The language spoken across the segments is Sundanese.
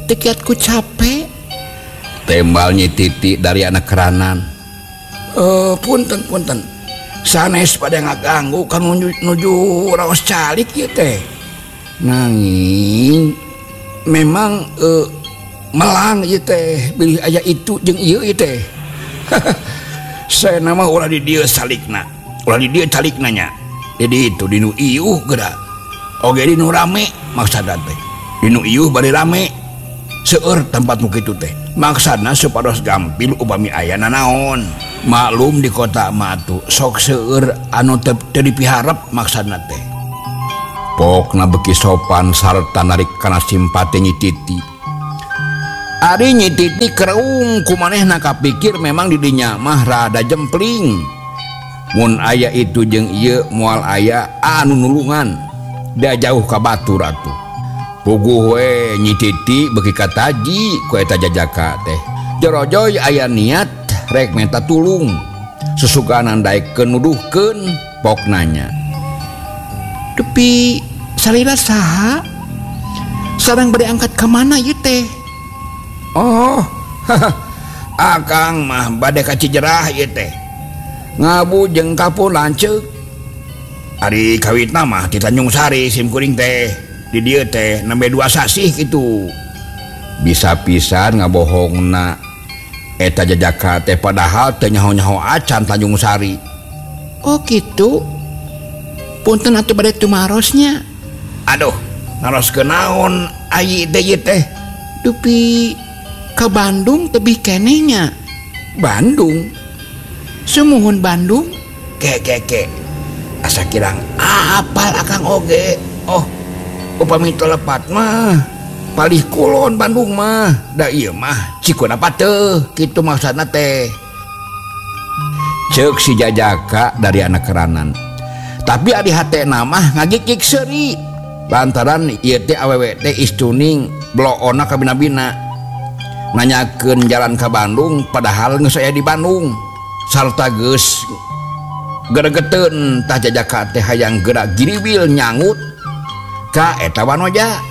Tekiatku capek. Tembal Nyi Titi dari anak keranan. Punten. Sanes pada ngaganggu kan nuju raos calik ieu teh. Nanging memang melang ieu teh bilih aya itu jeung ieu teh. Saya nama ulah di dieu salikna. Ulah di dieu calikna nya. Jadi itu dinu ieuh geura. Oge dinu rame maksudna teh. Dinu ieuh bari rame. Seueur tempat nu kitu teh. Maksudna supados gampil upami aya nanaon. Maklum di kota matu sok seueur anu teu dipiharep maksudna teh. Pokna beki sopan sarta narik kana simpati Nyi Titi. Ari Nyi Titi kereung kumanehna kapikir memang di dinya mah rada jempling. Mun aya itu jeung ieu moal aya anu nulungan. Da jauh ka batur atuh. Puguh we Nyi Titi beki kataji ku eta jajaka teh. Jorojoy aya niat rek minta tulung susukanan daekeun nuduhkeun pok nanya. Tapi salira saha? Sareng bade angkat ka mana ieu teh? Oh, akang mah bade ka Cijerah ieu teh. Ngabu jeung kapun lanceuk. Ari kawitna mah di Tanjung Sari simkuring teh. Di dieu teh nembe 2 sasih kitu. Bisa pisan ngabohongna. Eta jajaka teh padahal teu nyaho-nyaho acan Tanjung Sari. Oh gitu. Punten atuh bade tumarosnya. Aduh, naroskeun naon ayi teh? Dupi ka Bandung tebih kenehnya. Bandung? Sumuhun Bandung? Ke. Asa kirang apal akang oge. Oh, upami telepat mah palih kulon Bandung mah. Da ieu mah cikuna pateuh kitu maksudna teh. Ceuk si jajaka dari anak keranan. Tapi ari hatena mah ngagikik seuri. Lantaran ieu teh awewe teh istuning bloona ka bina-bina. Nanyakeun jalan ka Bandung padahal geus aya di Bandung. Sarta geus geregeteun tah jajaka teh hayang geura giriwil nyangut ka eta wanoja.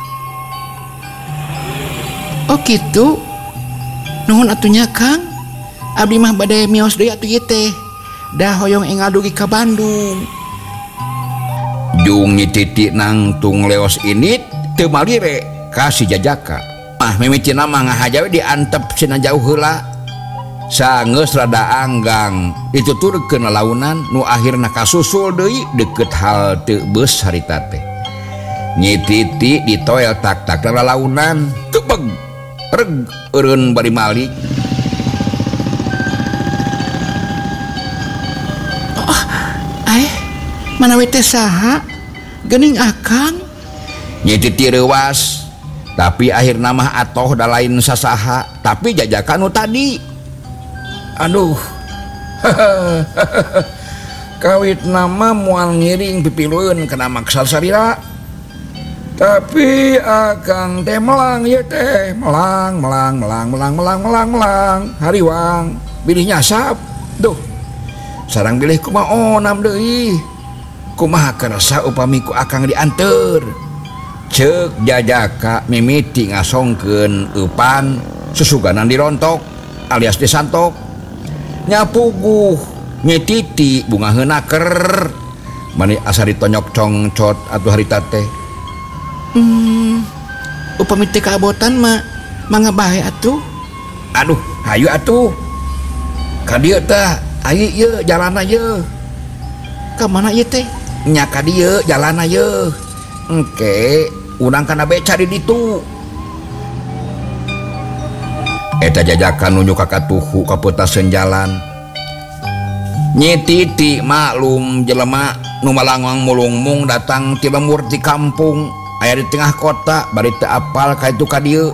Oh gitu. Nuhun atunya Kang. Abdi mah bade mios deui atuh ieu teh. Da hoyong enggal dugi ka Bandung. Jung Nyi Titi nangtung leos init teu malire ka si jajaka. Mah mimicina mah ngahaja we diantep cenah jauh heula. Sageus rada anggang dituturkeun lalaunan nu akhirna kasusul deui deukeut halte beus harita teh. Nyi Titi ditoel tak-tak lalaunan tebeg reg eureun bari malik. Manawi teh saha? Geuning akang. Nyi Titi reuwas. Tapi akhirna mah atoh da lain sasaha, tapi jajaka nu tadi. Aduh. Kawitna mah moal ngiring pipileun kana maksal sarira. Tapi akang teh melang ieu teh, melang. Hariwang bilih nyasap. Duh. Sareng bilih kumaha onam deui. Kumaha kerasa upami ku akang dianteur. Ceuk jajaka mimiti ngasongkeun eupan susuganan dirontok alias disantok. Nyapuguh Nyi Titi bunga heunaker. Mani asa ditonyok congcot atuh harita teh. Upami teh kaabotan mah mangga bae atuh. Aduh, hayu atuh. Ka dieu teh aya ieu jalanna ieu. Ka mana ieu teh? Nya ka dieu jalanna ieu. Engke urang kana beca di ditu. Eta jajaka nunjuk ka katuhu ka peutaseun jalan. Nyi Titi maklum jelema nu malangwang mulungmung datang ti lembur ti kampung aya di tengah kota bari teu apal ka itu ka dieu.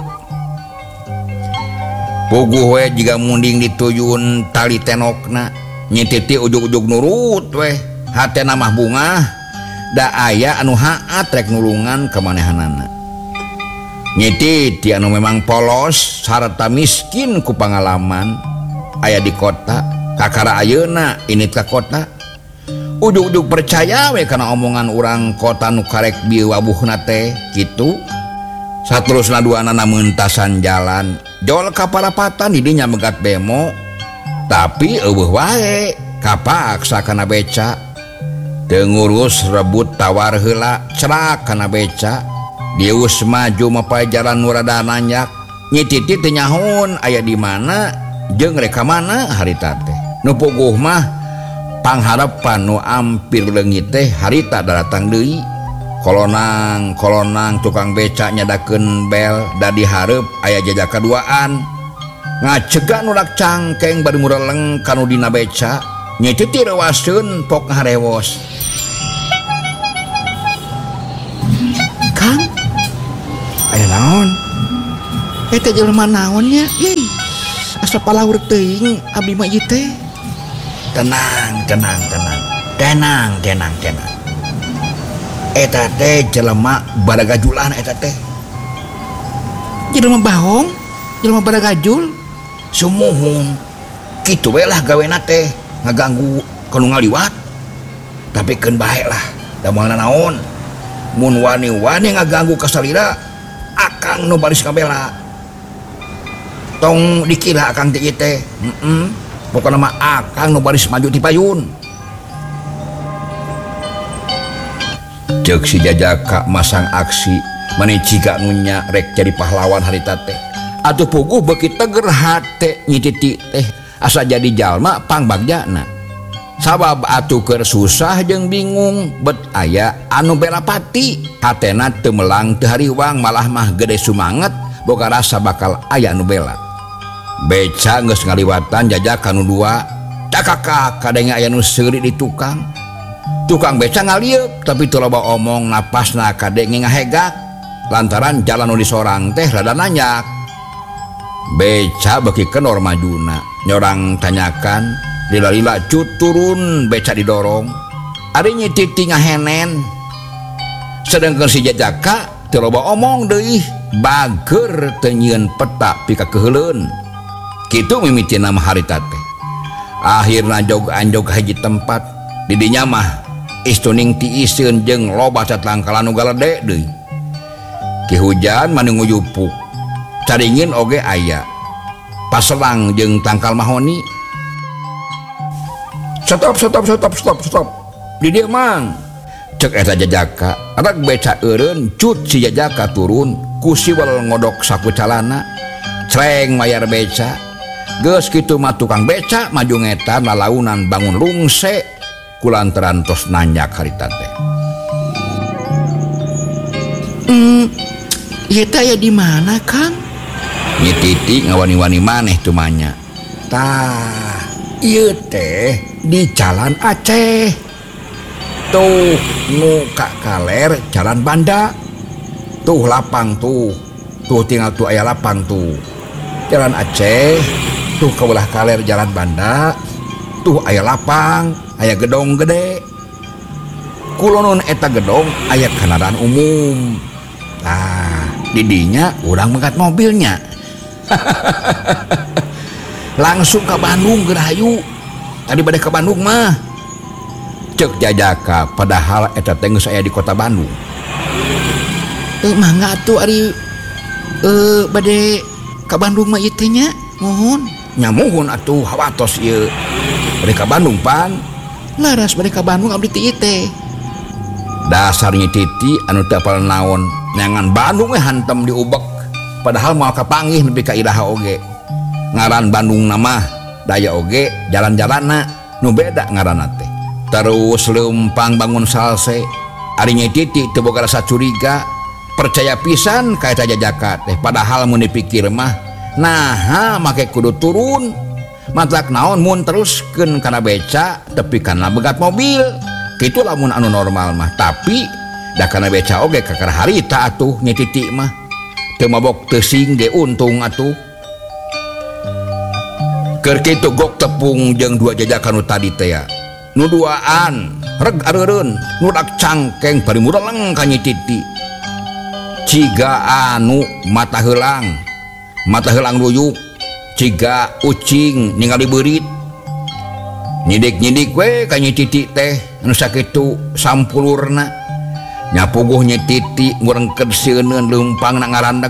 Puguh we jiga munding dituyun tali tenokna. Nyi Titi ujug-ujug nurut we. Hatena mah bunga da aya anu haat rek nulungan kamanehanana. Nyi Titi anu memang polos sarta miskin ku pangalaman aya di kota kakara ayeuna init ka kota ujug-ujug percaya we kana omongan urang kota nu karek bieu wabuhna teh kitu. saterusna duana mentasan jalan jol ka parapatan didinya megat bemo tapi eueuh wae kapaksa kana beca teu ngurus rebut tawar heula cerak kana beca dius maju mapai jalan nu rada nanyak nyititi teu nyahoun aya di mana jeung rek ka mana harita teh nu puguh mah pangharapan nu ampir leungit teh harita datang deui kolonang tukang beca nyadakeun bel da dihareup aya jajak kaduaan ngacegah nurak cangkeng bari mureleng kanu dina beca nyititi rewaseun pok ngarewos Kang aya naon eta jelema naon nya asa palawur teuing abdi mah ieu teh tenang eta teh jelema baragajulan eta teh jelema baong jelema baragajul sumuhun kitu we lah gawena teh ngaganggu kanu ngaliwat tapi keun bae lah da moalna naon mun wani-wani ngaganggu ka salira akang nu baris kabela tong dikira akang teh ieu teh pokona mah akang nu baris maju ti payun ceuk si jajaka masang aksi mani ciga nunya rek jadi pahlawan harita teh atuh puguh beuki teger hate nyititi teh asa jadi jalma pangbagjana sabab atuh keur susah jeung bingung bet aya anu bela pati hatena teu melang teu hariwang malah mah gede sumanget boga rasa bakal aya anu bela beca geus ngaliwatan jajak kanu dua cakakak kadenge aya nu seuri di tukang beca ngalieup tapi teu loba omong napasna kadenge ngahegak lantaran jalan nu disorang teh rada nanyak beca beuki kenor majuna nyorang tanyakan lila-lila cut turun beca didorong ari nyititi ngahenen sedengkeun si jajaka teu loba omong deui bager teu nyieun peta pika keheuleun kitu mimitina mah harita teh akhirna jog-anjog hiji tempat didinya mah istuning tiiseun jeung loba catlangkalan nu galedhe deui ki hujan mani nguyupuk caringin oge aya paselang jeung tangkal mahoni stop di dieu mang cek eta jajaka adak beca eureun cut si jajaka turun ku siwel ngodok saku calana creng mayar beca geus kitu mah tukang beca maju ngetan lalaunan bangun lungse kulantaran tos nanyak harita teh ieu teh aya di mana Kang nyititi ngawani-wani maneh tu manya tah ieu teh di Jalan Aceh tuh nu ka kaler Jalan Banda tuh lapang tuh tinggal tuh aya lapang tuh Jalan Aceh tuh kabelah kaler Jalan Banda tuh aya lapang aya gedong gede kulonon eta gedong aya kendaraan umum nah didinya urang mangkat mobilnya langsung ke Bandung gerahayu tadi bade ke Bandung mah cek jajaka padahal eta teh geus aya di kota Bandung mangga atuh ari bade ka Bandung mah ieu teh nya mohon nyamuhun atuh hawatos ieu bade ka Bandung pan laras bade ka Bandung abdi teh ieu teh dasar nyititi anu teu apal naon nyangan Bandung we hantem diubek padahal moal kapanggih nepi ka iraha oge ngaran Bandung nama daya oge jalan-jalanna nu beda ngaranna teh terus leumpang bangun salse ari nyititi teu boga rasa curiga percaya pisan ka eta jajaka teh padahal mun dipikir mah naha make kudu turun matlak naon mun teruskeun kana beca tepi kana begat mobil kitu lamun anu normal mah tapi da kana beca oge kakar harita atuh nyititi mah teu mabok teu sing ge untung atuh keur kitu gok tepung jeung dua jajakan nu tadi teh nu duaan reg areureun nu dak cangkeng bari mureleng ka nyititi ciga anu mata heulang ruyuk ciga ucing ningali beurit nyidik-nyidik we ka nyititi teh anu sakitu sampulurna nyapuguhnya titik ngurengked seuneun leumpang na ngarandag.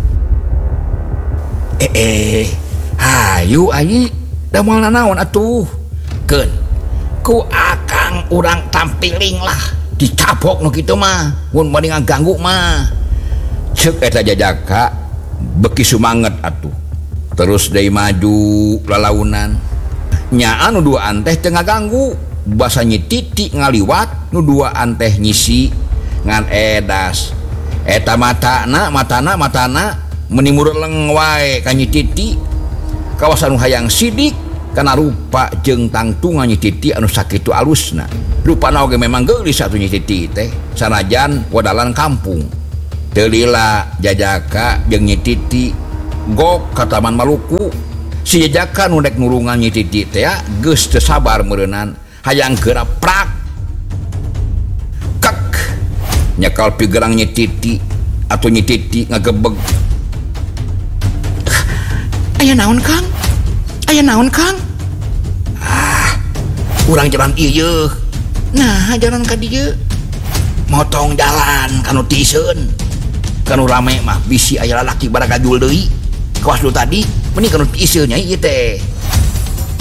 Hayu ayi da moal naon atuh keun ku akang urang tampiling lah dicapok nu kitu mah mun bade ngaganggu mah Ceuk eta Jajaka beki sumanget atuh. Terus deui maju lalaunan nya anu duaan teh teu ngaganggu basa Nyi Titi ngaliwat nu duaan teh nyisi ngan edas eta matana meuni mureleng wae ka Nyi Titi kawasan nu hayang sidik kana rupa jeung tangtungan Nyi Titi anu sakitu alusna. Rupana oge memang geulis atuh Nyi Titi teh sanajan wadalan kampung. Teu lila Jajaka jeung Nyi Titi gok ka Taman Maluku. Si Jajaka nu dek nurungan Nyi Titi teh geus teu sabar meureunan hayang geura prak kek nyekal pigerang Nyi Titi atuh Nyi Titi ngagebeg. Aya naon Kang? Aya naon Kang? Urang jalan ieu. Nah, jalan ka dieu. Motong jalan kanu tiseun. Kanu rame mah bisi aya lalaki baragajul deui. Kawas lu tadi meni kanu tiseun nya ieu teh.